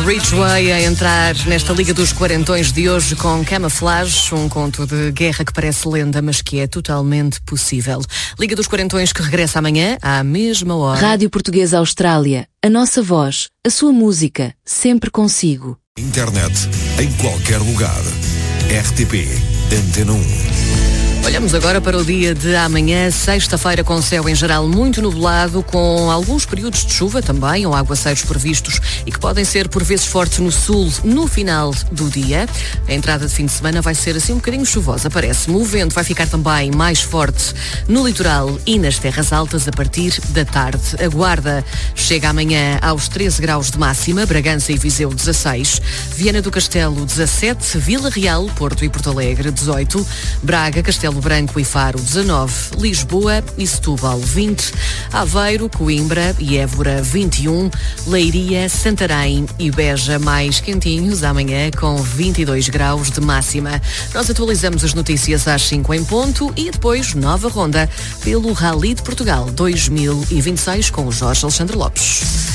Ridgeway a entrar nesta Liga dos Quarentões de hoje com Camouflage, um conto de guerra que parece lenda, mas que é totalmente possível. Liga dos Quarentões que regressa amanhã à mesma hora. Rádio Portuguesa Austrália, a nossa voz, a sua música, sempre consigo. Internet, em qualquer lugar. RTP, Antena 1. Olhamos agora para o dia de amanhã, sexta-feira, com céu em geral muito nublado, com alguns períodos de chuva também, ou aguaceiros previstos e que podem ser por vezes fortes no sul no final do dia. A entrada de fim de semana vai ser assim um bocadinho chuvosa, parece-me. O vento vai ficar também mais forte no litoral e nas terras altas a partir da tarde. A Guarda chega amanhã aos 13 graus de máxima, Bragança e Viseu 16, Viana do Castelo 17, Vila Real, Porto e Porto Alegre 18, Braga, Castelo Branco e Faro 19, Lisboa e Setúbal 20, Aveiro, Coimbra e Évora 21, Leiria, Santarém e Beja mais quentinhos amanhã com 22 graus de máxima. Nós atualizamos as notícias às 5 em ponto e depois nova ronda pelo Rally de Portugal 2026 com o Jorge Alexandre Lopes.